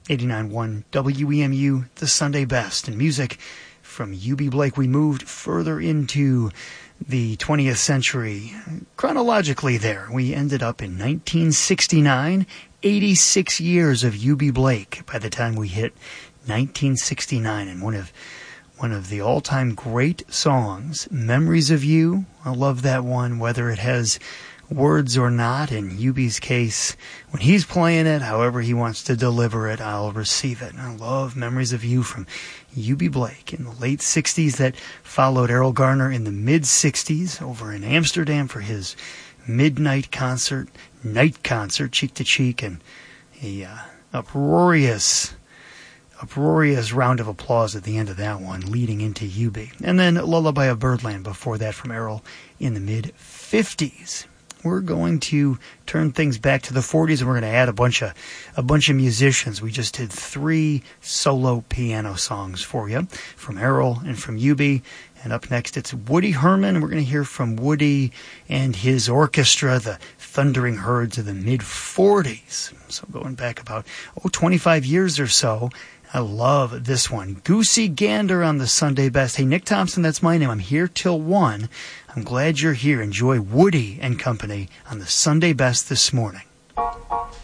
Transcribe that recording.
89.1 WEMU, the Sunday Best. And music from U.B. Blake. We moved further into the 20th century. Chronologically there, we ended up in 1969, 86 years of U.B. Blake by the time we hit 1969. And one of the all-time great songs, Memories of You. I love that one, whether it has words or not. In UB's case, when he's playing it, however he wants to deliver it, I'll receive it. And I love Memories of You from U.B. Blake in the late 60s. That followed Errol Garner in the mid-60s over in Amsterdam for his midnight concert, night concert, cheek to cheek, and a uproarious round of applause at the end of that one, leading into UB. And then Lullaby of Birdland before that from Errol in the mid-50s. We're going to turn things back to the 40s, and we're going to add a bunch of musicians. We just did 3 solo piano songs for you from Errol and from UB. And up next, it's Woody Herman. We're going to hear from Woody and his orchestra, the Thundering Herds of the mid-40s. So going back about 25 years or so. I love this one. Goosey Gander on the Sunday Best. Hey, Nick Thompson, that's my name. I'm here till 1. I'm glad you're here. Enjoy Woody and company on the Sunday Best this morning.